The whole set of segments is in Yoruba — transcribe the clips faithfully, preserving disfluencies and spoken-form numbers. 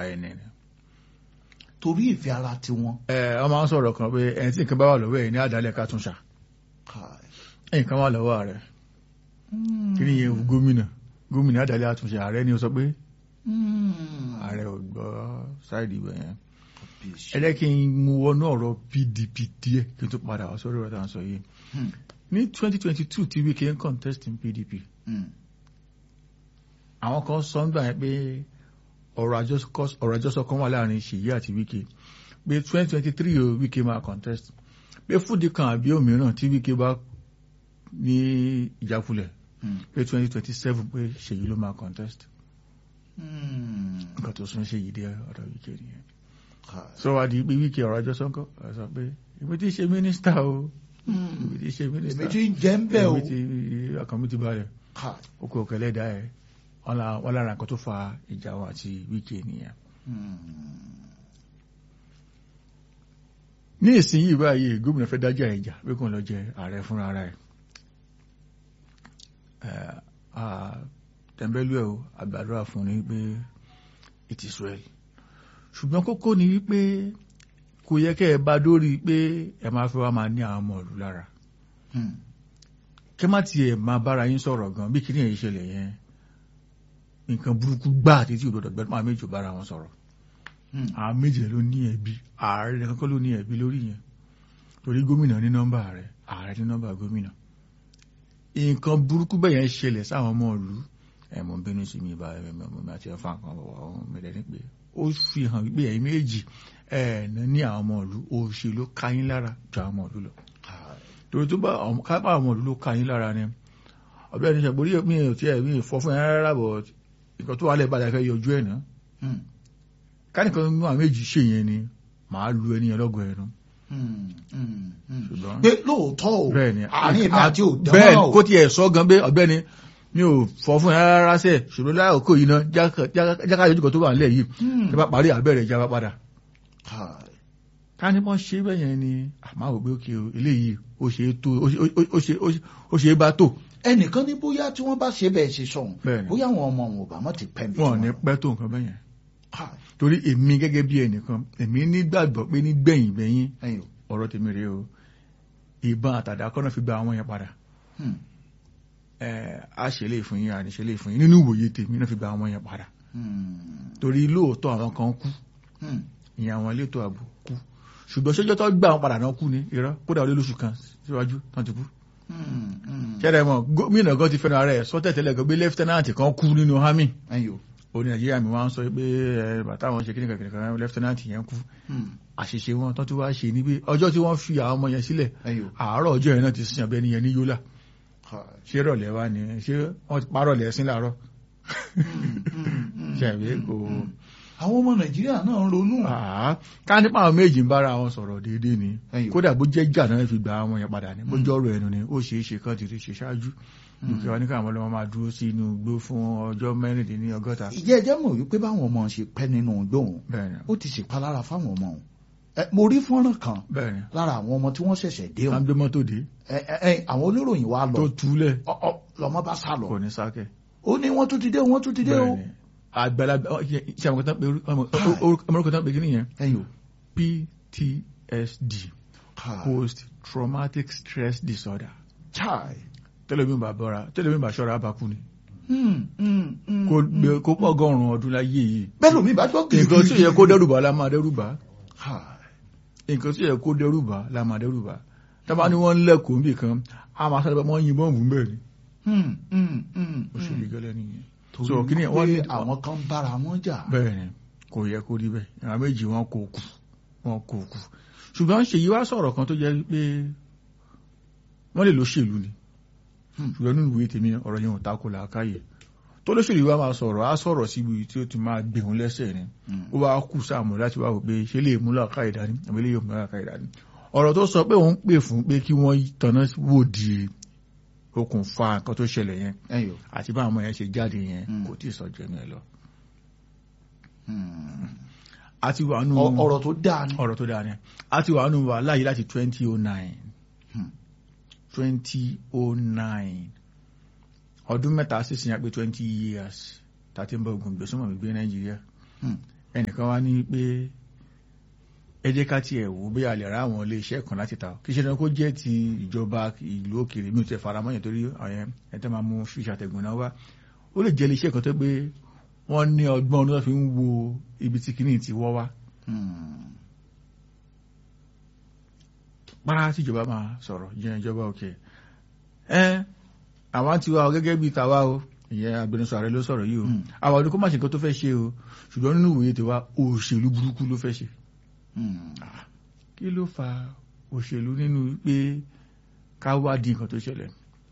ẹni ni. torí ìfẹ́ ara tiwọn. ẹ ọ máa ń sọ̀rọ̀ kan pé ẹni tí nǹkan bá wà lọ́wọ́ ẹ̀ ní àdálẹ̀ ká tún ṣà nǹkan wà lọ́wọ́ rẹ̀ kí ni ìyẹn gómìnà gómìnà àdálẹ̀ àtúnṣe ààrẹ ni ó sọ pé ààrẹ ò gbọ́ sáìdì ibẹ̀ yẹn. ẹ jẹ́ kí n mú wọnú ọ̀rọ̀ P D P díẹ̀ kí n tó padà wá sórí ọ̀rọ̀ tá à ń sọ yìí. ní twenty twenty two tí Wike ń contest in P D P àwọn kan sọ ń gbà yẹn pé ọ̀rọ̀ àjọsọ kan wà láàrin Ṣèyí àti Wike pé twenty twenty three o Wike máa contest pé fúdi kan àbí òmíràn tí Wike bá ní ìjákulẹ̀ pé twenty twenty seven pé Ṣèyí ló máa contest nǹkan tó sún Ṣèyí dé ọ̀dọ̀ Wike nìyẹn. sọ wá di pé Wike ọ̀rọ̀ àjọsọ ń kọ́ ẹ sọ pé èmi ti ṣe mínísítà o èmi ti ṣe mínísítà èmi ti ń jẹ́ ń bẹ̀ o èmi ti ọkàn mi ti balẹ̀ okò òkèlè dá ẹ̀ wọ́n lára nǹkan tó fa ìjà wa àti Wike nìyẹn. ní ìsinyìí báyìí gómìnà fẹ́ dájà ìjà pé kò lọ jẹ ààrẹ fúnra ara ẹ̀ tẹ̀mbẹ́lú ẹ̀ o àgbàdúrà fún ni pé it is well ṣùgbọ́n kókó ni wípé kò yẹ kẹ́ ẹ bá dórí pé ẹ máa fẹ́ wá máa ní àwọn ọmọ ìlú lára kẹ́ má tiẹ̀ máa bára yín sọ̀rọ̀ gan bí kíní ẹ̀ ìṣẹ̀lẹ̀ yẹn nǹkan burúkú gbá àti tí òdòdó gbẹ́rẹ́ máa méjì bára wọn sọ̀rọ̀ àwọn méjì ló ní ẹ̀bi ààrẹ kankan ló ní ẹ̀bi lórí yẹn torí gómìnà ní nọ́mbà ààrẹ ààrẹ ní nọ́mbà gómìnà nǹkan burúkú bẹ́ẹ̀ yẹn ṣẹlẹ̀ sáwọn ọmọ ìlú ẹ̀mọ́ bínú sí mi bá ẹ̀mọ́ àti ẹ̀fà kan ọ̀hún mẹ́lẹ̀ ní pé ó fi hàn wípé ẹ̀yin méjì ẹ̀ẹ̀nà ní àwọn ọmọ ìlú òṣèlú káyín lára ju àwọn ọmọ ìlú lọ torí tó bá kápá àwọn ọmọ ìlú ló káyín lára ni ọ̀bẹ́ ẹni ṣàgbórí mi ò tiẹ̀ mi ò fọ́ fún ẹ rárá bọ̀ nǹkan tó wà lẹ́ bàdà fẹ́ yọjú ẹ̀ náà káníkan nínú àwọn méjì ṣe yẹn ni màá lu ẹni yẹn lọ́gọ̀ ẹnu. pé lóòótọ́ o àárín èmi àti òdán náà o bẹ́ẹ̀ kó tiẹ̀ sọ gan pé ọ̀gbẹ́ni mi ò fọ́ fún ẹ rárá sẹ́ ṣòro láàkó yìí náà jákàá yọjú kan tó wà nílẹ̀ yìí tí bá parí àbẹ̀rẹ̀ ìjà bá padà. ká ní wọ́n ṣe bẹ́ẹ̀ yẹn ni àmọ́ àwọn òbí òkè eléyìí ó ṣe é bá tó. ẹnìkan ní bóyá tí wọ́n bá ṣe bẹ́ẹ̀ ṣe sọ̀hún bóyá àwọn ọmọ wọn ò bá mọ̀ ti pẹ́ mi. wọn ò ní pẹ́ tó nǹkan bẹ́ẹ̀ yẹn torí èmi gẹ́gẹ́ bí ẹnìkan èmi nígbàgbọ́ pé ní gbẹ̀yìn gbẹ̀yìn ọ̀rọ̀ tèmi rèé o ìbọn àtàdá kọ́nà fi gba àwọn yẹn padà a ṣe lè fún yín a ní ṣe lè fún yín nínú ìwòye tèmi náà fi gba àwọn yẹn padà torí lóòótọ́ àwọn kan kú ìyẹn àwọn elétò ààbò kú ṣùgbọ́n ṣẹ́jọ́ tó gbà wọn padà náà kú ni irọ́ kódà ó lé lóṣù kan síwájú tán ti kú. ṣẹ́rẹ̀ mọ̀ gómìnà gan ti fẹ́ràn ara ẹ̀ sọ́tẹ̀tẹ̀lẹ̀ gan gbé lẹ́fítẹ́nàntì kan kú nínú hámì orí nàìjíríà mi wá ń sọ pé ẹ bàtà wọn ṣe kíní kankan kan lẹ́fítẹ́nàntì yẹn kú àṣìṣe wọn tó tún wá ṣe ní pé ọjọ́ tí wọ́n fi àwọn ọmọ yẹn sílẹ̀ àárọ̀ ọjọ́ yẹn náà ti sìn abẹ́ni yẹn ní yólà ṣé rọ̀lẹ́ wá ni ṣé wọ́n ti parọ́ lẹ̀ sí láàárọ̀ ṣẹ̀wé kò. àwọn ọmọ nàìjíríà náà ń ronú. ká nípa àwọn méjì ń bára wọn sọ̀rọ̀ déédéé ni kódà bó jẹ́ jà náà fi gba àwọn yẹn padà ní bó jọ́ ọ̀rọ̀ ẹnu ni ó ṣeé ṣe kán ti rí ṣe ṣáájú ìkẹ́ wa ní káwọn ọlọ́mọ máa dúró sí inú igbó fún ọjọ́ mẹ́rìndínlọ́gọ́ta. ìjẹ́ ẹjẹ́ mọ̀ wípé báwọn ọmọ ṣe pẹ́ nínú igbó òun ó ti ṣèpalára fáwọn ọmọ òun mo rí fọ́nrán kan lára àwọn ọmọ tí wọ́n ṣẹ̀ṣẹ̀ dé òun. àgbẹ̀ mọ́tò dé. àwọn oníròyìn wa lọ tó túlẹ̀ lọ́mọ bá sá lọ. kò ní sákẹ́. ó ní wọ́n tún ti dé wọ́n tún ti dé o. àgbàlagbà ṣe àwọn kan tán pé kí nìyẹn P T S D post traumatic stress disorder. tẹ́lẹ̀mí bá bọ́ra tẹ́lẹ̀mí bá ṣọ́ra bá kú ni. kó pọ̀ ọgọ́rùn-ún ọdún láyé yìí. bẹ́ẹ̀ lómi bá gbọ́ kìí. nǹkan tí ó yẹ kó dẹ́rùbà la máa dẹ́rùbà. nǹkan tí ó yẹ kó dẹ́rùbà la máa dẹ́rùbà. tábà ní wọ́n ń lẹ́kọ̀ọ́ níbì kan a máa sáré bá wọ́n yin bọ́ọ̀mù ń bẹ̀rẹ̀. ó ṣe lè gẹ́lẹ́ nìyẹn. torí pé àwọn kan bára wọn jà. bẹ́ẹ̀ ni kò yẹ kó rí bẹ́ẹ̀ àwọn méjì wọn kò kù wọn kò kù ṣùgbọ́n Ṣèyí wá sọ̀rọ̀ kan tó jẹ́ pé wọ́n lè lóṣèlú ni ṣùgbọ́n nínú ìwé tèmi ọ̀rọ̀ yẹn ò tako làákàyè tó lóṣèlú wa máa sọ̀rọ̀ á sọ̀rọ̀ síbi tí ó ti máa gbẹ̀hún lẹ́sẹ̀ ni ó wá kù sáàmù láti wá wò pé ṣé lè mú làákàyè dání àbí lè mú làákàyè dání ọ̀rọ̀ tó sọ pé òun pè fún pé kí wọ́n tanná wò di okùnfà nǹkan tó ṣẹlẹ̀ yẹn àti bá àwọn yẹn ṣe jáde yẹn kò tí ì sọ jẹ́ mi ẹ lọ. àti wà nù ọ̀rọ̀ tó dáa ni ọ̀rọ̀ tó dáa ni àti wà nù wà láyé láti twenty oh nine twenty oh nine ọdún mẹ́ta sísìn yà pé twenty years tàti ń bọ̀ ogun gbèsùmọ̀ mi gbé Nàìjíríà ẹnìkan wá ní pé ẹ jẹ́ ká tiẹ̀ wò bí a lè ra àwọn ilé iṣẹ́ kan láti ta kí ṣe náà kó jẹ́ ti ìjọba ìlú òkèèrè mi ò tẹ̀ faramọ́ yẹn torí àwọn ẹ̀tẹ́ máa mú ṣíṣe àtẹ̀gùn náà wá ó lè jẹ́ ilé iṣẹ́ kan tó pé wọ́n ní ọgbọ́n ọdún tó fi ń wo ibi tí kìíní ti wọ́ wá. pàrọ̀ tí ìjọba máa sọ̀rọ̀ jẹ́ ìjọba òkè ẹ́ àwọn ti wá ọ gẹ́gẹ́ bí tàwa o ìyẹn agbẹnusọ ààrẹ ló sọ̀rọ̀ yìí o àwọn ọdún kó má ṣe nǹkan tó fẹ́ ṣe o ṣùgbọ́n nínú ìwòye tiwa òṣèlú burúkú ló fẹ́ ṣe. kí ló fa òṣèlú nínú pé ká wádìí nǹkan tó ṣẹlẹ̀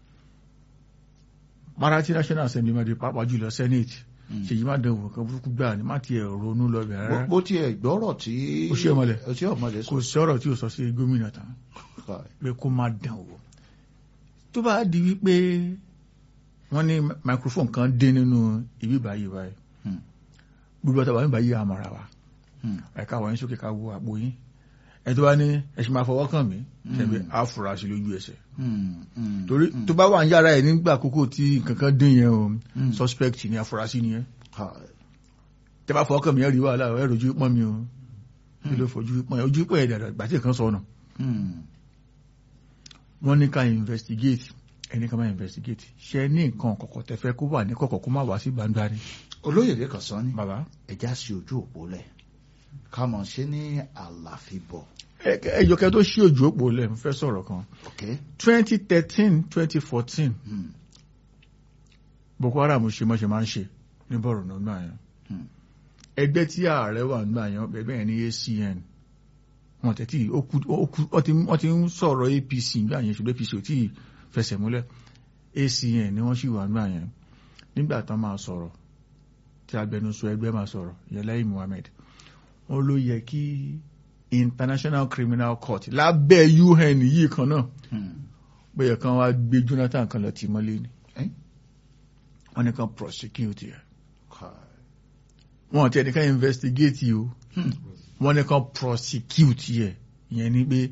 para tí national assembly máa di pàápàá jùlọ senate ṣèyí má dán wò kan burúkú gbà ní má tiẹ̀ ronú lọ bẹ̀rẹ̀ rárá. bó tiẹ̀ gbọ́rọ̀ tí ó ṣe ọmọlẹ̀ kò sí ọ̀rọ̀ tí ò sọ sí gómìnà tán pé kó má dán wò tó bá di wípé wọ́n ní microphone kan dé nínú ibi báyìí báyìí gbogbo ọ̀tọ̀ wà ní báyìí àmàrà wa ẹ̀ka wọ̀nyí sókè ká wo àpò yín ẹ̀ tó bá ní ẹ̀ṣin máa fọwọ́ kàn mí ṣẹ̀bi àfúrásì lójú ẹsẹ̀ torí tó bá wà ń yára ẹ̀ nígbà àkókò tí nǹkan kan dín yẹn o suspect ni àfúrásì ni ẹ tẹ́ bá fọwọ́ kàn mí ẹ̀ rí wàhálà ẹ̀ rojú pọ́n mi o kí ló fojú pọ́n ojú pọ́n ẹ̀ dàdà gbà tí nǹkan sọnù wọ́n ní ká investigate ẹni ká máa investigate ṣe ní nǹkan kọ̀kọ̀ tẹ́fẹ́ kó wà ní kọ̀kọ̀ kó má wá sí gbangba ni. olóyè lẹ́kàn sọ ní bàbá ẹja sí ojú òpó lẹ̀ ká mọ̀ ṣe ní àlàfíbọ̀. ẹjọ́ kẹ́ tó ṣí ojú òpó lẹ̀ ń fẹ́ sọ̀rọ̀ kan twenty thirteen twenty fourteen Boko Haram ṣe mọ́ ṣe máa ń ṣe ní Borno náà yẹn ẹgbẹ́ tí ààrẹ wà nígbà yẹn ẹgbẹ́ yẹn ní A C N wọn tẹ̀tí wọ́n ti ń sọ̀rọ̀ A P C nígbà yẹn ṣùgbọ́n A P C ò tí ì fẹsẹ̀ múlẹ̀ A C N ni wọ́n sì wà nígbà yẹn nígbà tán máa sọ̀rọ̀ tí agbẹnusọ ẹgbẹ́ máa sọ̀rọ̀ Yẹlẹ́yì Mohammed wọ́n ló yẹ kí International Criminal Court lábẹ́ U N yìí kan náà bóyá kan wá gbé Jonathan kan lọ tì mọ́lé ni wọ́n ní kan prosecute ẹ̀ wọ́n ti ẹnìkan investigate yìí o wọ́n ní kan prosecute ẹ̀ ìyẹn ni pé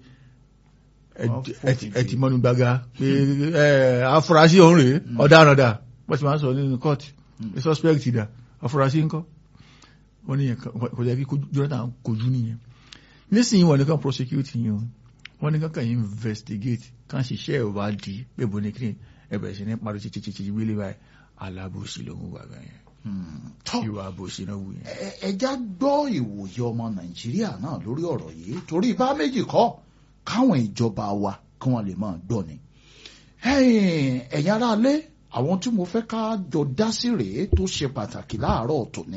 ẹ ti mọ́nu gbága pé afurasí ọ̀hún rèé ọ̀daràn dà wọ́n ti máa ń sọ nínú court suspect dà afurasí ńkọ́ wọ́n ní kò jẹ́ kí Jonathan kojú nìyẹn nísìnyí wọ́n ní kan prosecute yìí o wọ́n ní kankan investigate kan ṣiṣẹ́ ìwádìí pé bo ní kí ẹbẹ̀ sí ní parí títí títí wílé báyìí alábòsí ló ń wà báyẹn ìwà àbòsí náà wù yẹn. ẹja gbọ́ ìwòye ọmọ Nàìjíríà náà lórí ọ̀rọ̀ yìí torí bá méjì kọ́ káwọn ìjọba wa kí wọ́n lè máa gbọ́ ni. ẹ̀yin ará lé àwọn tí mo fẹ́ ká jọ dá sí rèé tó ṣe pàtàkì láàárọ̀ tòní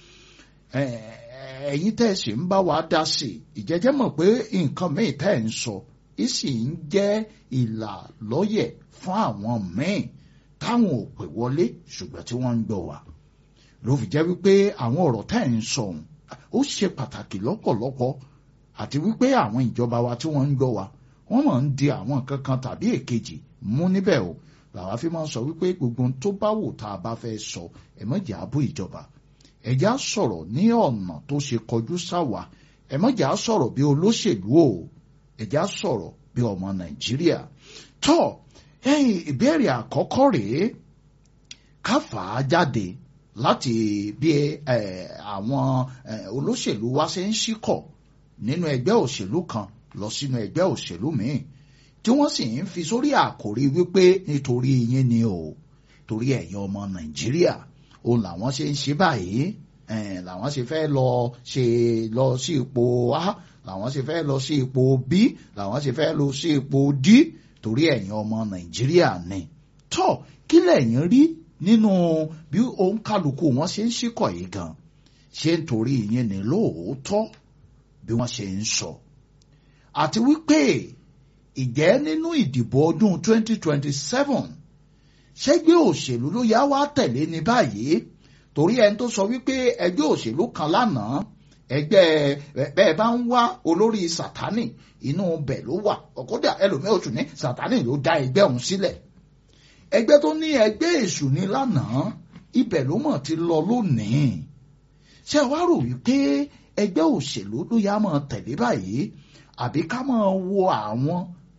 ẹ̀yin tẹ́ ẹ̀ sì ń bá wa dá sí ìjẹ́jẹ́ mọ̀ pé nǹkan míì tẹ́ ẹ̀ ń sọ ìsì ń jẹ́ ìlà lọ́yẹ̀ fún àwọn míì táwọn ò pè wọlé ṣùgbọ́n tí wọ́n ń gbọ́ wa ló fi jẹ́ wípé àwọn ọ̀rọ̀ tẹ́ ẹ̀ ń sọ ó ṣe pàtàkì lọ́pọ̀lọpọ̀ àti wípé àwọn ìjọba wa tí wọ́n ń gbọ́ wa wọ́n máa ń di àwọn nǹkan kan tàbí èkejì mú níbẹ̀ o làwa fi máa ń sọ wípé gbogbo tó bá wò tá a bá fẹ́ sọ ẹ má jà bú ìjọba ẹ̀já sọ̀rọ̀ ní ọ̀nà tó ṣe kọjú sáwà ẹ má jà sọ̀rọ̀ bí olóṣèlú o ẹ̀já sọ̀rọ̀ bí ọmọ Nàìjíríà tó ẹ̀yìn ìbéèrè àkọ́kọ́ rèé ká fà á jáde láti bí àwọn olóṣèlú wa ṣe ń ṣíkọ̀ nínú ẹgbẹ́ òṣèlú kan lọ sínú ẹgbẹ́ òṣèlú míì tí wọ́n sì ń fi sórí àkòrí wípé nítorí yín ni o torí ẹ̀yin ọmọ Nàìjíríà òun làwọn ṣe ń ṣe báyìí làwọn ṣe fẹ́ lọ ṣe lọ sí ipò A làwọn ṣe fẹ́ lọ sí ipò B làwọn ṣe fẹ́ lọ sí ipò D torí ẹ̀yin ọmọ Nàìjíríà ni tó kí lẹ̀yin rí nínú bí òun kálukú wọn ṣe ń ṣíkọ̀ yìí gan ṣé nítorí yín ni lóòótọ́ bí wọ́n ṣe ń sọ àti wípé ìjẹ́ nínú ìdìbò ọdún twenty twenty-seven ṣẹ́gbẹ́ òṣèlú ló yá wá tẹ̀lé ní báyìí torí ẹni tó sọ wípé ẹgbẹ́ òṣèlú kan lánàá ẹgbẹ́ bẹ́ẹ̀ bá ń wá olórí Sátánì inú bẹ̀ ló wà ọ̀kọ́dà ẹlòmíì oṣù ní Sátánì ló dá ẹgbẹ́ òun sílẹ̀ ẹgbẹ́ tó ní ẹgbẹ́ èṣù ní lánàá ibẹ̀ ló mọ̀ ti lọ lónìí ṣé wàá rò wípé ẹgbẹ́ òṣèlú ló yá máa tẹ̀lé báyìí àbí ká máa wo àwọn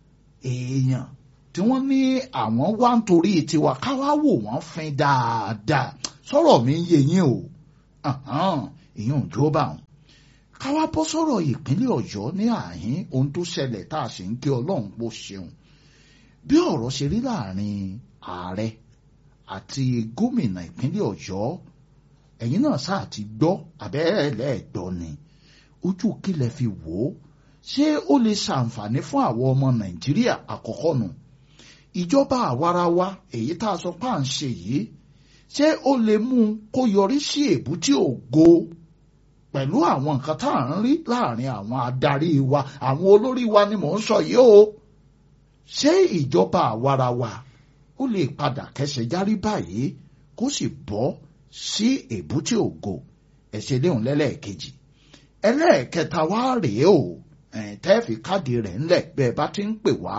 èèyàn tí wọ́n ní àwọn wá ń torí tiwa ká wá wò wọ́n fín dáadáa sọ̀rọ̀ mi ń yé yín o ìyẹn ò dúró bá wọn. káwá bọ́ sọ̀rọ̀ ìpínlẹ̀ Ọ̀yọ́ ní àhín ohun tó ṣẹlẹ̀ tá a sì ń kí Ọlọ́run pò ṣeun bí ọ̀rọ̀ ṣe rí láàrin ààrẹ àti gómìnà ìpínlẹ̀ Ọ̀yọ́ ẹ̀yin náà sáà ti gbọ́ abẹ́ẹ̀lẹ́ẹ̀gbọ́ ni ojú kílẹ̀ fi wò ó ṣé ó lè ṣàǹfààní fún àwọn ọmọ Nàìjíríà àkọ́kọ́ nù ìjọba àwarawa èyí tá a sọ pé à ń ṣe yìí ṣé ó lè mú kó yọrí sí èbúté ògo pẹ̀lú àwọn nǹkan tá à ń rí láàrin àwọn adarí wa àwọn olórí wa ni mò ń sọ yìí o ṣé ìjọba àwarawa ó lè padà kẹsẹ̀ járí báyìí kó sì bọ́ sí èbúté ògo ẹ̀ṣẹ̀ léhùn lẹ́lẹ́ẹ̀kejì ẹlẹ́ẹ̀kẹta wá rèé o tẹ́ẹ̀fì káàdì rẹ̀ ńlẹ̀ bẹ́ẹ̀ bá ti ń pè wá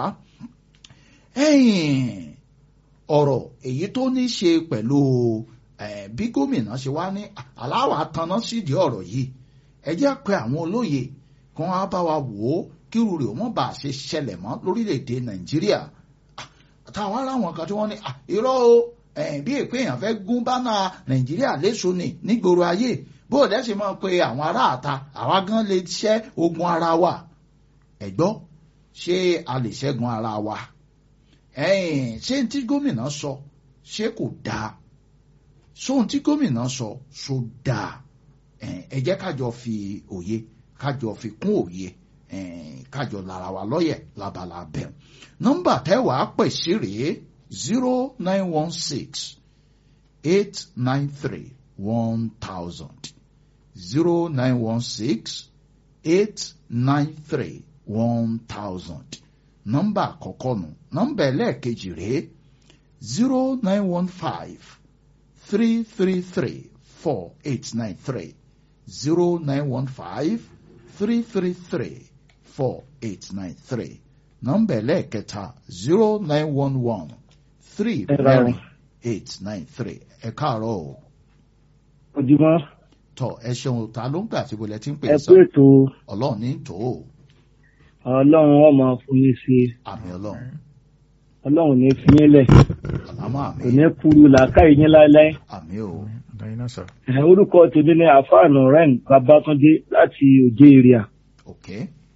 ọ̀rọ̀ èyí tó ní ṣe pẹ̀lú bí gómìnà ṣe wá ní aláwà tanná sídìí ọ̀rọ̀ yìí ẹ jẹ́ pé àwọn olóye kí wọ́n á bá wa wò ó kí irú rẹ̀ wọ́n bá ṣe ṣẹlẹ̀ mọ́ lórílẹ̀‐èdè Nàìjíríà táwa láwọn kan tí wọ́n ní irọ́ o bí èpè èèyàn fẹ́ gún bánà Nàìjíríà léṣo ni nígboro ayé bó o dẹ́sẹ̀ máa pe àwọn aráàta àwa gan lè ṣẹ́ ogun ara wa ẹ gbọ́ ṣé a lè ṣẹ́gun ara wa ṣé tí gómìnà sọ ṣé kò dáa sóhun tí gómìnà sọ so dáa ẹ jẹ́ kájọ fi òye kájọ fi kún òye kájọ lára wa lọ́yẹ̀ lábala bẹ́ẹ̀ nọ́mbà tẹ́wàá pè sí rèé zero nine one six eight nine three one thousand zero nine one six eight nine three one thousand nọ́mbà àkọ́kọ́ nù nọ́mbà ẹlẹ́ẹ̀kejì rèé zero nine one five three three three four eight nine three zero nine one five three three three four eight nine three nọ́mbà ẹlẹ́ẹ̀kẹta zero nine one one three mẹ́rin eight nine three ẹ káàárọ̀ o. ojúmọ́. tọ ẹ ṣeun ta ló ń gbà tí bolẹ ti ń pè é sọ. ẹ pé ètò. Ọlọ́run ní tò ó. Ọlọ́run ọmọ fún mi sí. àmín Ọlọ́run. Ọlọ́run ní fi yín lẹ̀. àlámà àmín. kò ní kúrú làákàyè yín láéláé. àmín o. ẹ orúkọ tèmi ní àfáànù ren Babátúndé láti Òjé area. ok.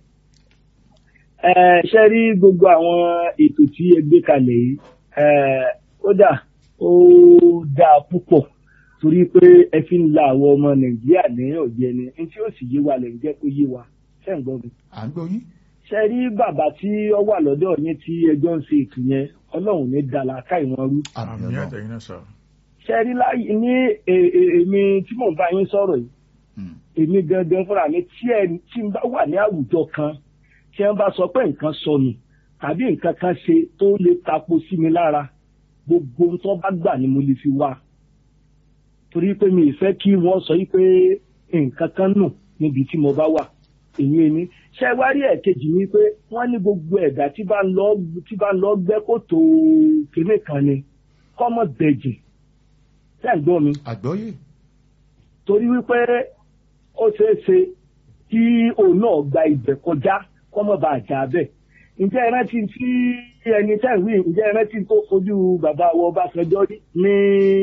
ẹ ṣe rí gbogbo àwọn ètò tí ẹ gbé kalẹ̀ yìí ó dà ó dáa púpọ̀ torí pé ẹ fi ń la àwọn ọmọ Nàìjíríà ní ọ̀jẹ̀ ni ní tí ó sì yé wa lè ń jẹ́ kó yé wa ṣé ń gbọ́ mi. à ń gbọ́ yín. ṣe rí bàbá tí ó wà lọ́dọ̀ yín tí ẹjọ́ ń ṣe ètò yẹn Ọlọ́run ní dàlàkà ìwọ̀n rú. àmín Ọlọ́run. ṣe rí láyé ní èmi tí mò ń bá yín sọ̀rọ̀ yìí èmi gangan fúnra mi tí ẹ tí ń bá wà ní àwùjọ kan tí wọ́n bá sọ pé nǹkan sọnù tàbí nǹkan kan ṣe tó lè tapo sí mi lára gbogbo ohun tó bá gbà ni mo lè fi wá torí pé mi ì fẹ́ kí wọ́n sọ yí pé nǹkan kan nù níbi tí mo bá wà èyí ni ṣé wá rí ẹ̀kejì ni pé wọ́n ní gbogbo ẹ̀dá tí bá ń lọ tí bá ń lọ gbẹ́ kòtò kéne kan ni kọ́mọ bẹ̀jì ṣé àgbọ̀ mi. àgbọ̀yé. torí wípé ó ṣeé ṣe kí òun náà gba ibẹ̀ kọjá kọ́mọ bá jà bẹ́ẹ̀ ǹjẹ́ ẹ rántí tí ẹni tẹ́ ìwé ǹjẹ́ ẹ rántí tó fojú bàbá wọ Ọbásanjọ́ ní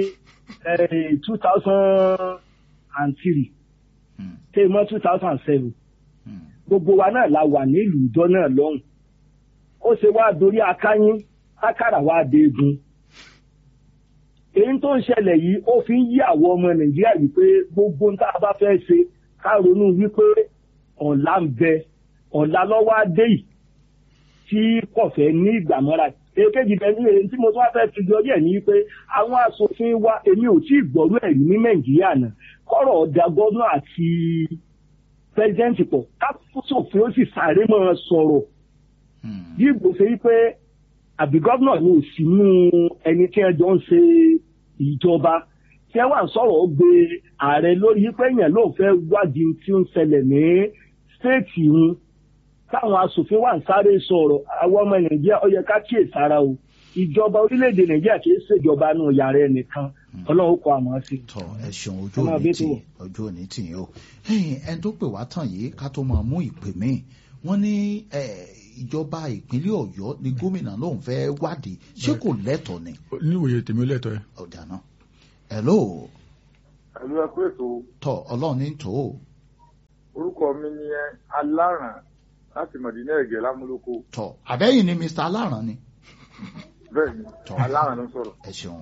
two thousand and three tẹ́ mọ́ two thousand and seven gbogbo wa náà la wà nílùú ìjọ náà lọ́hùn ó ṣe wá dorí akáyín ákàrà wá dégun èyí tó ń ṣẹlẹ̀ yìí ó fi ń yí àwọn ọmọ Nàìjíríà yìí pé gbogbo ń tá a bá fẹ́ ṣe ká ronú wípé ọ̀la ń bẹ ọ̀la lọ́wọ́ á dé yìí tí kò fẹ́ ní ìgbàmọ́ra èkejì bẹ́ẹ̀ ní èyí tí mo tún wá fẹ́ fi jọjọ́ ẹ̀ ní pé àwọn aṣòfin wa èmi ò tí ì gbọ́rú ẹ̀ ní Nàìjíríà náà kọ́rọ̀ ọ̀dà gọ́nà àti pẹ́sidẹ́ǹtì pọ̀ káfíńsòfin ó sì sáré máa sọ̀rọ̀ bí ìgbò ṣe wípé àbí gọ́vnà ni ò sí mú ẹni tí ẹ jọ ń ṣe ìjọba tí ẹ wà ń sọ̀rọ̀ ó gbé ààrẹ lórí wípé èèyàn ló fẹ́ wádìí tí ó ń ṣẹlẹ̀ ní stéètì wọn táwọn aṣòfin wà ń sáré sọ̀rọ̀ àwọn ọmọ Nàìjíríà ó yẹ ká kíyè sára o ìjọba orílẹ̀-èdè Nàìjíríà kì í ṣèjọba nù yàrá ẹnìkan Ọlọ́run kọ àmọ́ sí. tọ ẹ̀sùn ojú òní tì ojú òní tì yín o ẹni tó pè wá tàn yìí ká tó máa mú ìpè míì wọ́n ní ìjọba ìpínlẹ̀ Ọ̀yọ́ ni gómìnà lòun fẹ́ wádìí ṣé kò lẹ́tọ̀ọ́ ni. níwòye tèmi ó lẹ́tọ̀ọ́ ẹ. ọ̀dà náà hello. Ẹ̀lú ẹ̀kú ètò. tọ Ọlọ́run ní tò ó. Orúkọ mi ni Aláràn láti Mọ̀dínà Ẹ̀gẹ́ Lámúlòkó. tọ àbẹ́yìn ni Mr. Aláràn ni. Bẹ́ẹ̀ni, Aláràn ló ń sọ̀rọ̀. ẹ ṣeun.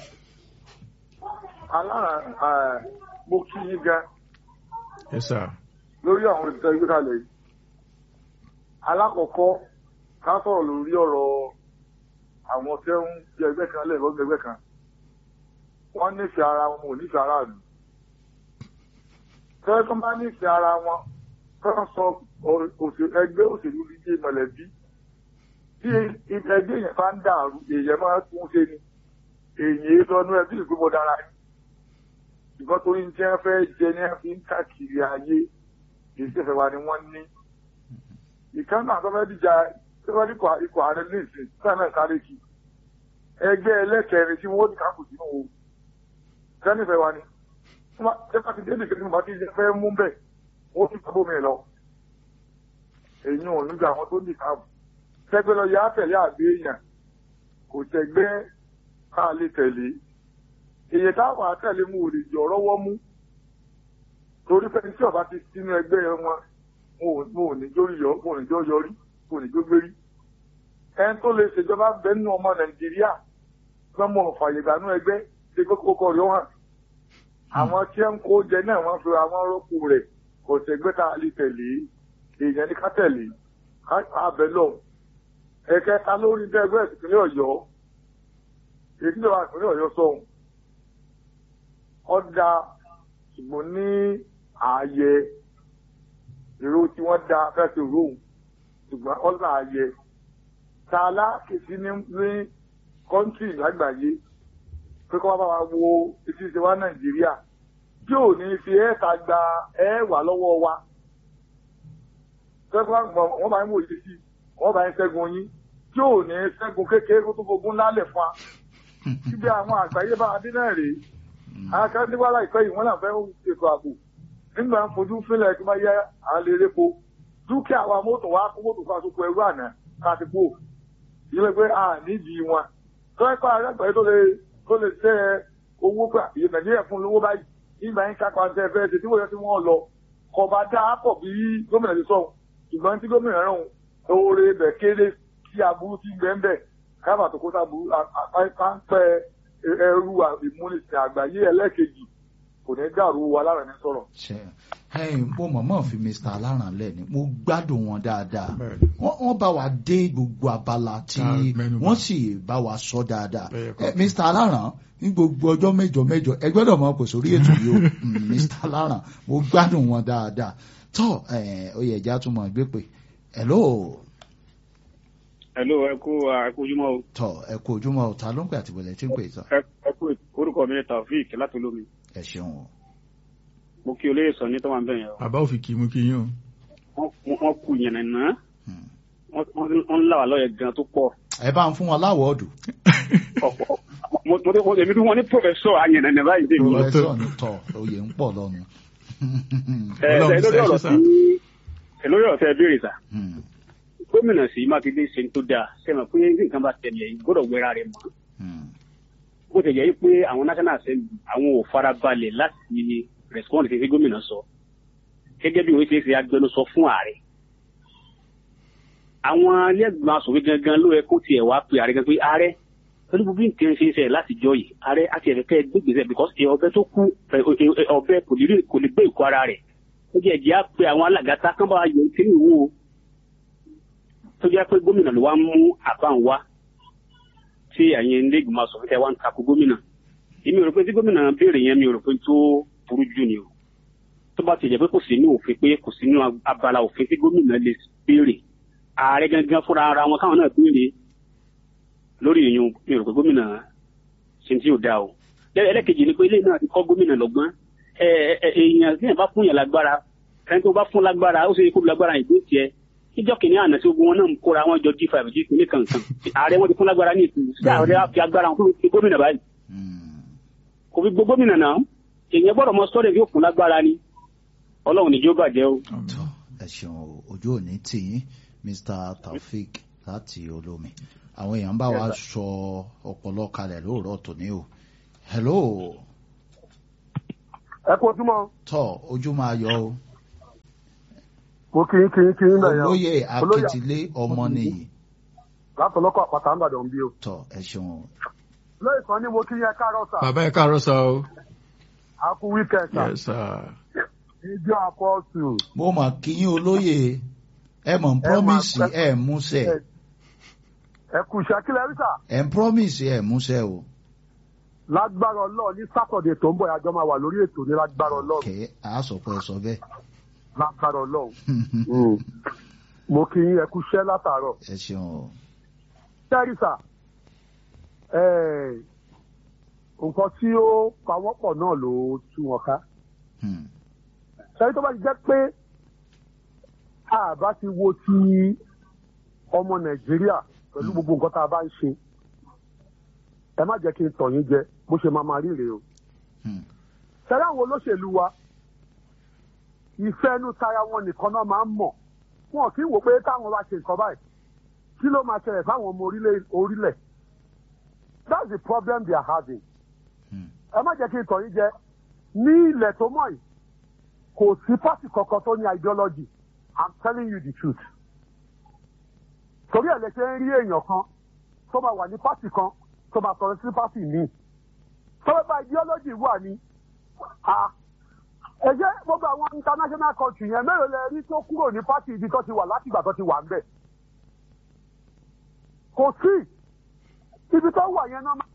Aláràn mo kí yín gan. Yes sir. Lórí àwọn ìtọ́ ìgbé kalẹ̀ yìí. Alákọ̀ọ́kọ́ ká sọ̀rọ̀ lórí ọ̀rọ̀ àwọn tẹ́ ń fi ẹgbẹ́ kan lẹ̀ lọ́gbẹ̀ ẹgbẹ́ kan. Wọ́n nífẹ̀ẹ́ ara wọn ò nífẹ̀ẹ́ ara ìlú. Tẹ́lẹ̀ tó bá nífẹ̀ẹ́ ara wọn kọ́ sọ ẹgbẹ́ òṣèlú díje mọ̀lẹ́bí. Tí ẹgbẹ́ yẹn bá ń dàrú èèyàn máa tún ṣe ni. Èyí lọ́nu ẹbí ìgbìmọ̀ dára ni. Ìgbọ́n torí ní tí wọ́n fẹ́ jẹ ní wọ́n fi ń káàkiri ayé ìṣẹ̀fẹ̀ wa ni wọ́n ní. Ìkànnì àtọ́fẹ́ díjà tẹ́wọ́n ní ikọ̀ ààrẹ ní ìsìn sáà sáré kí. Ẹgbẹ́ ẹlẹ́kẹrin tí wọ́n ní káàkù sínú o. Kẹ́nìfẹ̀ wa ni. Tẹ́fà ti dé nìkan tí mo bá ti fẹ́ mú bẹ̀ wọ́n fi gbogbo mi lọ. Èyí ò nígbà àwọn tó ní káàbù. Tẹ́gbẹ́ lọ yá tẹ̀lé àgbé èèyàn kò tẹ̀gbẹ́ ká lè tẹ̀lé. Èyí táwọn àtẹ̀lé mú òde jọ rọ́wọ́ mú. Torí pé tí ọba ti sínú ẹgbẹ́ wọn, mo ò ní jó yọ, mo ò ní jó yọrí, mo ò ní jó gbérí. Ẹni tó lè ṣèjọba bẹ́ẹ̀ nínú ọmọ Nàìjíríà lọ́mọ ọ̀fàyè gbanú ẹgbẹ́ ṣe kókó rẹ̀ hàn. Àwọn tí ń kó jẹ náà wọ́n fi àwọn rọ́pò rẹ̀ kò tẹ̀gbẹ́ ká lè tẹ̀lé. Èèyàn ní ká tẹ̀lé. Abẹ lọ. Ẹ̀kẹta lórí ẹgbẹ́ ìpínlẹ̀ Ọ̀yọ́. Èyí tó wà ìpínlẹ̀ Ọ̀yọ́ sọ̀hún. Ọ̀dà ṣùgbọ́n ní ààyè èrò tí wọ́n da fẹ́ẹ́ ròhùn ṣùgbọ́n ọ̀dà ààyè tààlà kìsí ní kọ́ńtì lágbàáyé pé kọ́ bá wa wo etí ìṣe wa Nàìjíríà tí ò ní fi ẹ̀ẹ́ta gba ẹ̀ẹ́wà lọ́wọ́ wa. Sẹ́gun wọ́n bá ń wò yìí sí wọ́n bá ń ṣẹ́gun yín tí ò ní ṣẹ́gun kékeré kó tó fogún lálẹ̀ fún wa. Síbi àwọn àgbáyé bá adé náà rèé. Akẹ́kọ̀ọ́ láìpẹ́ yìí wọ́n náà fẹ́ ètò ààbò. Nígbà ń fojú fílẹ̀ tí wọ́n yẹ àlèrèpo. Dúkìá wa mọ́tò wa kó mọ́tò kan sóko ẹrú àná káàtì kú. Ìyẹn pé a nídìí wọn. Tọ́lẹ́pẹ́ àgbáyé tó lè tó lè tẹ owó pé ìyẹn Nàìjíríà fún lówó báyìí. Nígbà yín kápá ń tẹ fẹ́ ṣe tí wọ́n yẹ kí wọ́n lọ. Kọ̀ọ̀bá dá pọ̀ bí gómìnà ti sọ̀hún. Ṣùgbọ́n tí gómìnà rẹ̀ hùn oore bẹ̀ kéré kí aburú ti gbẹ́ ń bẹ̀. Káàbà tó kó sábúrú àpáńpẹ́ ẹrú ìmúnisìn àgbáyé ẹlẹ́kejì kò ní dàrú wa lára ní sọ̀rọ̀. mo mọ̀mọ́ fi Mr. Aláràn lẹ̀ ni mo gbádùn wọn dáadáa wọ́n bá wa dé gbogbo abala tí wọ́n sì bá wa sọ dáadáa Mr. Aláràn ní gbogbo ọjọ́ mẹ́jọ mẹ́jọ ẹ gbọ́dọ̀ mọ̀ kò sórí ètò yìí o Mr. Aláràn mo gbádùn wọn dáadáa tó oyè ẹja tún mọ̀ gbé pé hello. Hello, ẹ kú ẹ kú ojúmọ́ o. Tọ ẹ kú ojúmọ́ o ta ló ń pè àti bọ̀lẹ̀ tí ń pè tán. Ẹ kú orúkọ mi ni Taofik láti Olómi. Ẹ ṣeun o. Mo kí olóyè sọ ní tó máa ń bẹ̀ yẹn o. Bàbá òfin kì í mú kí yín o. Wọ́n kú yẹn náà. Wọ́n ń là wà lọ́yẹ̀ gan tó pọ̀. Ẹ bá ń fún wọn láwọ̀ọ́dù. Ọ̀pọ̀ èmi bí wọ́n ní pòfẹ́sọ̀ àyẹ̀nẹ̀ báyìí dé. Pòfẹ́sọ̀ ní tọ̀ oyè ń pọ̀ lọ́nu. Ẹ lórí ọ̀rọ̀ tẹ béèrè sà. Gómìnà sí Mákindé ṣe ń tó dáa sẹ́mi pé nǹkan bá tẹ̀lé gbọ́dọ̀ wẹ́ra rẹ̀ mọ́. Bó ti jẹ́ pé àwọn national assembly àwọn ò farabalẹ̀ láti respond sí gómìnà sọ. Gẹ́gẹ́ bí òwe ṣe ṣe agbẹnusọ fún ààrẹ. Àwọn alẹ́gbọ̀n aṣòfin gangan ló yẹ kó tiẹ̀ wá pe ààrẹ gan pé ààrẹ pẹ̀lú gbogbo nǹkan ṣe ń ṣe láti jọ yìí ààrẹ àti ẹ̀fẹ̀ gbégbèsè because ọbẹ̀ tó kú ọbẹ̀ kò lè gbé ìkó ara rẹ̀. Ó jẹ́ ẹ̀jẹ̀ á pe àwọn alàgàtà kan bá yọ ìtẹ́lẹ̀ ìwò tó jẹ́ pé gómìnà ló wá ń mú àbáǹ wá tí àyẹn ilé ìgbìmọ̀ asòfin tẹ wá ń takò gómìnà. Èmi ò rò pé tí gómìnà béèrè yẹn mi ò rò pé tó burú jù ni o. Tó bá ti jẹ́ pé kò sí ní òfin pé kò sí ní abala òfin tí gómìnà lè béèrè. Ààrẹ gangan fúnra ara wọn káwọn náà béèrè lórí ìyún mi ò rò pé gómìnà ṣe tí ò dáa o. Ẹlẹ́kejì ni pé ilé náà ti kọ́ gómìnà lọ́gbọ́n. Èèyàn tí yẹn bá fún yẹn lágbára ẹni tó bá fún lágbára ó ṣe kó lágbára ìgbé tiẹ̀. Ìjọ kìíní àná tí ogun wọn náà ń kóra wọn jọ G five G ní kankan ààrẹ wọn ti fún lágbára ní ìpínlẹ̀ sí ààrẹ fi agbára wọn fún gómìnà báyìí kò fi gbogbo gómìnà náà èèyàn gbọ́dọ̀ mọ sọ́dẹ̀ yóò fún lágbára ni Ọlọ́run ní jó bàjẹ́ o. ẹ ṣeun ojú òní tì yín Mr. Taofik láti Olómi àwọn èèyàn bá wa sọ ọpọlọ kalẹ̀ lóòrọ̀ tòní o hello. ẹ kó ojúmọ́. tọ́ ojú máa yọ o. mo kì í kì í kì í náà yẹn. olóyè Akitilé Ọmọnìyí. látọlọ́kọ̀ àpáta ń bàdàn bí o. tọ́ ẹ ṣeun. lóyè kan ní mo kí yẹn káàárọ̀ sà. bàbá ẹ káàárọ̀ sà o. a kú wíkẹ̀ǹd sà. yes sir. ìjọ àpọ̀tù. mo mà kí yín olóyè ẹ mọ̀ ń promise ẹ múṣẹ. ẹ kú iṣẹ́ kílẹ̀ rí sà. ẹ ń promise ẹ múṣẹ o. lágbára Ọlọ́run ní sátọ̀dẹ̀ tó ń bọ̀ àjọ máa wà lórí ètò ní lágbára Ọlọ́run. kẹ́ a sọ pé ẹ sọ bẹ́ẹ̀. lágbára Ọlọ́run. mo kí yín ẹ kú iṣẹ́ látàárọ̀. ẹ ṣeun o. kẹ́rì sà nǹkan tí ó pawọ́pọ̀ náà ló tú wọn ká. ṣáyé tó bá ti jẹ́ pé a bá ti wo ti ọmọ Nàìjíríà pẹ̀lú gbogbo nǹkan tá a bá ń ṣe ẹ má jẹ́ kí n tọ̀ yín jẹ bó ṣe máa máa ríre o. ṣáyé àwọn olóṣèlú wa ìfẹ́ inú tara wọn nìkan náà máa ń mọ̀ wọn kì í wò pé táwọn bá ṣe nǹkan báyìí kí ló máa ṣẹlẹ̀ fáwọn ọmọ orílẹ̀. That's the problem they are having. ẹ má jẹ́ kí n tọ̀ yín jẹ ní ilẹ̀ tó mọ̀ yìí kò sí pátì kankan tó ní ideology. I'm telling you the truth. torí ẹ̀ lè ṣe ń rí èèyàn kan tó máa wà ní pátì kan tó máa sọ̀rọ̀ sí pátì míì. tọ́wọ́ bá ideology wà ní ẹ jẹ́ gbogbo àwọn international country yẹn mélòó lẹ rí tó kúrò ní pátì ibi tó ti wà látìgbà tó ti wà ń bẹ̀. kò sí ibi tó wà yẹn náà.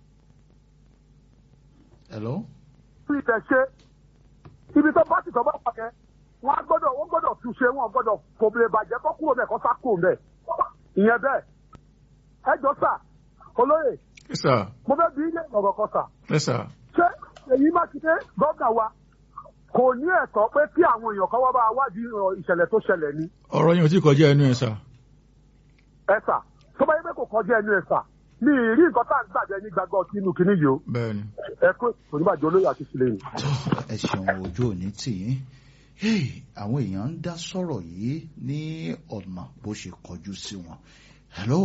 hello. fi ìtẹ̀ ṣe ibi tó pátì tó bá wà yẹn wọ́n á gbọ́dọ̀ wọ́n gbọ́dọ̀ túnṣe wọ́n gbọ́dọ̀ kò lè bàjẹ́ kó kúrò bẹ́ẹ̀ kó sá kúrò bẹ́ẹ̀ ìyẹn bẹ́ẹ̀ ẹ jọ sà olóyè. yes sir. mo fẹ́ bí ilé ọ̀rọ̀ kan sà. yes sir. ṣé èyí Mákindé gómìnà wa kò ní ẹ̀tọ́ pé kí àwọn èèyàn kan wá bá wádìí ìṣẹ̀lẹ̀ tó ṣẹlẹ̀ ni. ọ̀rọ̀ yẹn ò tí kọjá ẹnu ẹ̀ sà. ẹ sà tó bá yẹ pé kò kọjá ẹnu ẹ̀ sà mi ì rí nǹkan tá à ń gbàgbé ní gbàgbọ́ kínú kínní yìí o. bẹ́ẹ̀ni. ẹ kó oníbàjẹ́ olóyè àti sílẹ̀ yìí. ẹ ṣeun ojú òní tì yín àwọn èèyàn ń dá sọ̀rọ̀ yìí ní ọ̀nà bó ṣe kọjú sí wọn. hello.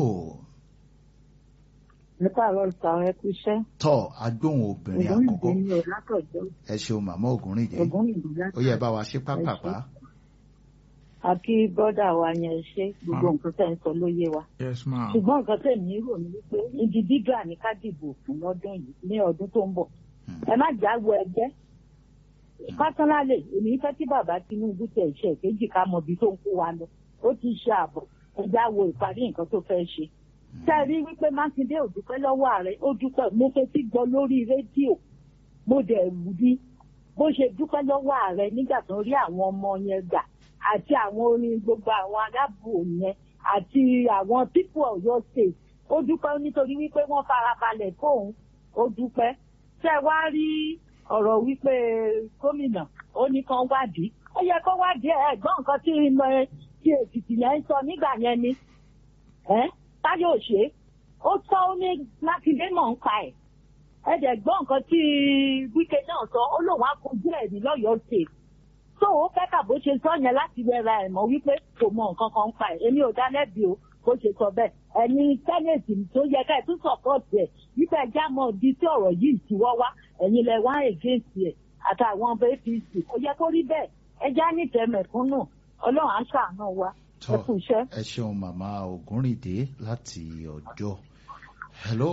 ẹ káàárọ̀ sà ẹ kú iṣẹ́. tọ́ agbóhùn obìnrin àkọ́kọ́. ògúnìdè ni ò látọ̀jọ́. ẹ ṣeun màmá Ògúnrìndé. ògúnìdè látọ̀jọ́. ó yẹ bá wa ṣe pápápá. àkí bọ́dà wa yẹn ṣe gbogbo nǹkan tẹ̀ ń sọ ló yé wa. yes ma. ṣùgbọ́n nǹkan tẹ̀ mí rò ní wípé individual ní ká dìbò fún lọ́dún yìí ní ọdún tó ń bọ̀. ẹ má jà wọ ẹgbẹ́. pásánálì èmi fẹ́ tí bàbá Tinubu tẹ̀ ṣe èkejì ká mọ ibi tó ń kó wa lọ. ó ti ṣe àbọ̀ ẹja wo ìparí nǹkan tó fẹ́ ṣe. ṣe rí wípé Mákindé ò dúpẹ́ lọ́wọ́ ààrẹ ó dúpẹ́ mo fẹ́ tí gbọ́ lórí rédíò mo dẹ̀ rí bó ṣe dúpẹ́ lọ́wọ́ ààrẹ nígbà tó rí àwọn ọmọ yẹn gbà àti àwọn orin gbogbo àwọn arábù yẹn àti àwọn pípọ̀ Ọ̀yọ́ state ó dúpẹ́ nítorí wípé wọ́n farabalẹ̀ fóun ó dúpẹ́. ṣé wá rí ọ̀rọ̀ wípé gómìnà ó ní kán wádìí ó yẹ kó wádìí ẹ̀ gbọ́n nǹkan tí tí Èkìtì yẹn ń sọ nígbà yẹn ni táyọ̀ òṣè ó tọ́ ó ní Mákindé mọ̀ ń pa ẹ̀ ẹ̀dẹ̀ gbọ́n nǹkan tí Wike náà sọ ó lòun á kojú ẹ̀ ní lọ́yọ̀ọ́ state tó o fẹ́ kà bó ṣe sọ yẹn láti wẹra ẹ̀ mọ́ wípé kò mọ nǹkan kan pa ẹ̀ èmi ò dá lẹ́bi o bó ṣe sọ bẹ́ẹ̀ ẹni sẹ́nẹ̀tì tó yẹ ká ẹ̀ tún sọ̀pọ̀tì ẹ̀ wípé ẹja mọ̀ di tí ọ̀rọ̀ yìí ti wọ́ wá ẹ̀yin lẹ wá against ẹ̀ àtàwọn ọba A P C kò yẹ kó rí bẹ́ẹ̀ ẹja nìtẹ̀ mẹ̀kúnnù Ọlọ́run á ṣàánú wa ẹ kú iṣẹ́. ẹ ṣeun màmá Ògúnrìndé láti Ọ̀jọ́. hello.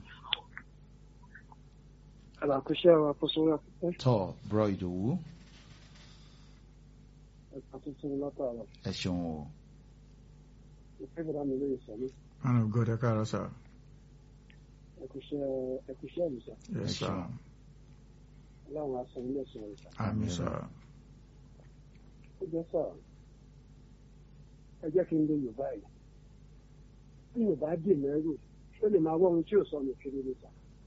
àlàkùṣẹ́ wa kó sórí afẹ́fẹ́. tọ́ bro Ìdòwú. ẹ̀ka tuntun látàrà. ẹ ṣeun o. ìfẹ́ bọ̀dá mi lóye sọ mí. man of God ẹ káàárọ̀ sà. ẹ̀kúṣẹ́ ẹ̀kúṣẹ́ mi sà. yes sir. ọlọ́run á sọ ilé ẹ̀sìn rẹ̀ sà. àmín sà. ó jẹ́ sà ẹ jẹ́ kí n lo Yorùbá yìí tí Yorùbá dì mẹ́rù ó lè máa wọ́ ohun tí ò sọ mi kiri ní sà.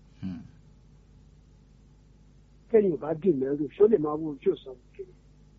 kẹ́yìn Yorùbá dì mẹ́rù ó lè máa wọ́ ohun tí ò sọ mi kiri.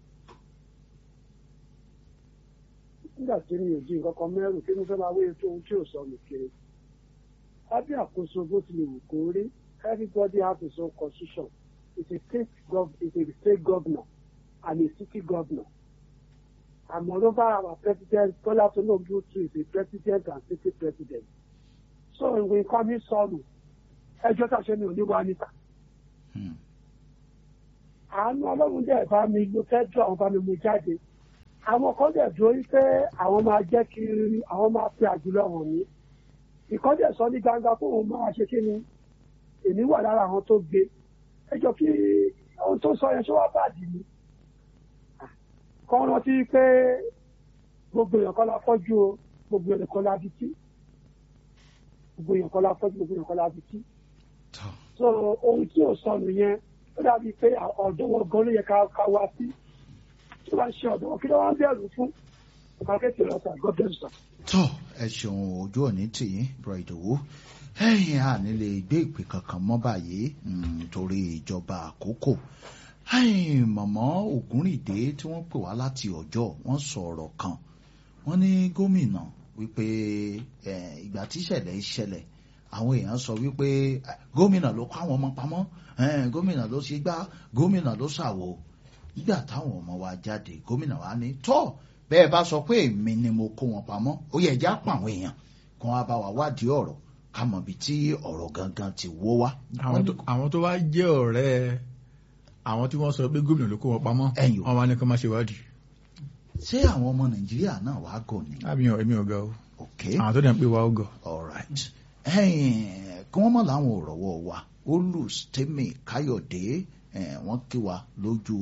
nígbà tí mi ò di nǹkan kan mẹ́rù kí mo fẹ́ máa wéye tó ohun tí ò sọ mi kiri. lábẹ́ àkóso bó tilẹ̀ wù kó rí everybody has his own constitution. It's a state gov it's a state governor and a city governor. And moreover, our president, Bola Tinubu, too, is a president and city president. So we come in solo. Ẹjọ́ tá a ṣe ní oníwà níta. àánú ọlọ́run dẹ̀ bá mi lo fẹ́dúrà àwọn bá mi mú jáde àwọn kan dẹ̀ dúró wípé àwọn máa jẹ́ kiri àwọn máa pe àjùlọ wọn ní ìkan dẹ̀ sọ ní gbangba pé òun máa ṣe kí ni èmi wà lára àwọn tó gbé ẹjọ́ kí ohun tó sọ yẹn ṣé wàá bàdì ni kọ́ rántí pé gbogbo èèyàn kọ́ la fọ́jú o gbogbo èèyàn kọ́ la fi tí gbogbo èèyàn kọ́ la fọ́jú gbogbo èèyàn kọ́ la fi tí so ohun tí ò sọnù yẹn ó dàbí pé ọ̀dọ́ wọn gan ló yẹ ká wá sí tó bá ń ṣe ọ̀dọ́ wọn kí ló wá ń bẹ̀rù fún ọ̀gá kékeré ọ̀sán god bless you. tó ẹ ṣeun ojú òní tì yín bro Ìdòwú ẹ̀yin à ní lè gbé ìpè kankan mọ́ báyìí torí ìjọba àkókò mọ̀mọ́ Ògúnrìndé tí wọ́n pè wá láti Ọ̀jọ́ wọ́n sọ ọ̀rọ̀ kan wọ́n ní gómìnà wípé ìgbà tí ìṣẹ̀lẹ̀ ìṣẹ̀lẹ̀ àwọn èèyàn sọ wípé gómìnà ló kó àwọn ọmọ pamọ́ gómìnà ló ṣe gbá gómìnà ló ṣàwò nígbà táwọn ọmọ wa jáde gómìnà wa ní tọ́ bẹ́ẹ̀ bá sọ pé èmi ni mo kó wọn pamọ́ ó yẹ ẹja pa àwọn èèyàn kan wá bá wa wádìí ọ̀rọ̀ ká mọ̀ bí tí ọ̀rọ̀ gangan ti wó wá. àwọn tó wá jẹ́ ọ̀rẹ́ àwọn tí wọ́n sọ pé gómìnà ló kó wọn pamọ́ wọn wá ní kó má ṣe wádìí. ṣé àwọn ọmọ Nàìjíríà náà wàá gọ̀ ni. àmì ọ̀ èmi ò gọ̀ o. ok àwọn tó dẹ̀ ń pè wá ó gọ̀. all right kí wọ́n mọ̀ láwọn òrọ̀wọ́ wa Olùsítẹ́mì Káyọ̀dé wọ́n kí wa lójú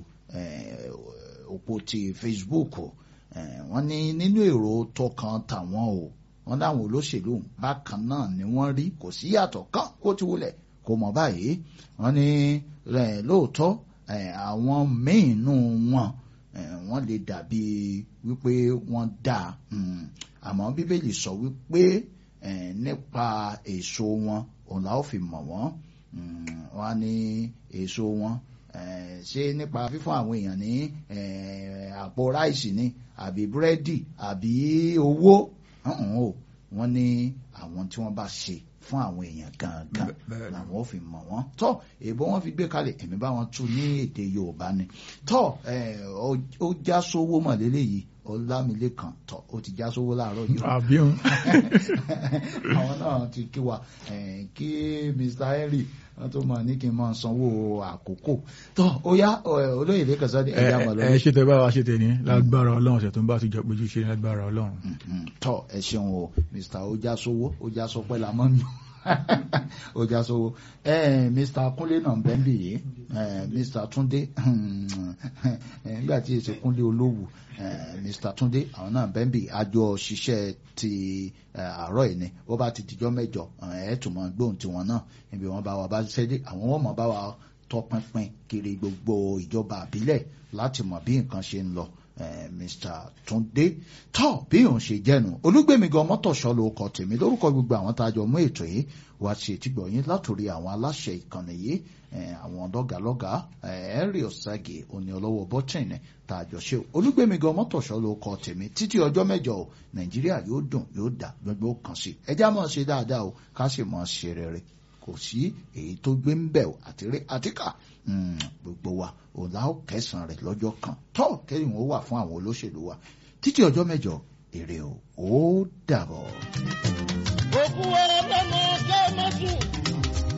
òpó ti Facebook wọ́n ní nínú èrò tọkàn tàwọn o wọ́n dáwọn olóṣèlú bákan náà ni wọ́n rí kò sí yàtọ̀ kan kó ti wulẹ̀ kò mọ̀ báyìí wọ́n ní lóòótọ́ àwọn míín nù wọn wọ́n lè dàbí wípé wọ́n dà àmọ́ Bíbélì sọ wípé nípa èso wọn òun la ó fi mọ̀ wọ́n wọ́n ní èso wọn ṣé nípa fífún àwọn èèyàn ní àpò ráìsì ni àbí búrẹ́dì àbí owó wọ́n ní àwọn tí wọ́n bá ṣe fún àwọn èèyàn gangan làwọn ò fi mọ̀ wọ́n tọ́ èbó wọ́n fi gbé kalẹ̀ èmi bá wọn tú ní èdè Yorùbá ni tọ́ ó já sówó mọ̀lélẹ́ yìí Ọlámilékan tọ́ ó ti já sówó láàárọ̀ yìí àbíọ́n àwọn náà ti kí wa kí Mr Henry wọ́n tó mọ̀ ní kí n máa sanwó àkókò tọ́ ó yá olóyè lẹ́kàn sọ́dí ẹ̀yà mọ̀ lọ́wọ́. ẹ ṣe tẹ bá wa ṣe tẹ ní lágbára Ọlọ́run ọ̀sẹ̀ tó ń bá ti jọ péjú ṣe lágbára Ọlọ́run. tọ́ ẹ ṣeun o Mr Ojásówó Ojásọpẹ́ la mọ́ mi Ojásówó Mr Kúnlé náà ń bẹ́ẹ̀ bì yìí Mr Túndé nígbà tí èsì Kúnlé Olówù Mr Túndé àwọn náà bẹ́ẹ̀ bì àjọ ṣiṣẹ́ ti àárọ̀ yìí ni wọ́n bá ti dìjọ́ mẹ́jọ ẹ̀ tún mọ́ gbóhùn tiwọn náà níbi wọ́n bá wa bá ṣiṣẹ́ dé àwọn wọ́n mọ̀ bá wa tọpinpin kiri gbogbo ìjọba àbílẹ̀ láti mọ̀ bí nǹkan ṣe ń lọ Mr Túndé tọ́ bí òun ṣe jẹ́nu Olúgbémigan Mọ́tòṣọ́ ló kọ tèmi lórúkọ gbogbo àwọn tá a jọ mú ètò yìí wá sí ètìgbọ̀ yín látòrí àwọn aláṣẹ ìkànnì yìí àwọn lọ́gàlọ́gà ẹ̀rí ọ̀sági òní ọlọ́wọ́ bọ́tìnì tá a jọ ṣe Olúgbémigan Mọ́tòṣọ́ ló kọ tèmi títí ọjọ́ mẹ́jọ o Nàìjíríà yóò dùn yóò dà gbogbo kan sí ẹjá mọ̀ ṣe dáadáa o ká sì mọ̀ ṣe rere kò sí èyí tó gbé ń bẹ̀ àtìrí àtìkà gbogbo wa òun la ó kẹsàn-án rẹ̀ lọ́jọ́ kan tọ́ kẹ́yìn ó wà fún àwọn olóṣèlú wa títí ọjọ́ mẹ́jọ èrè o ó dàbọ̀. òkú ọlọ́mọ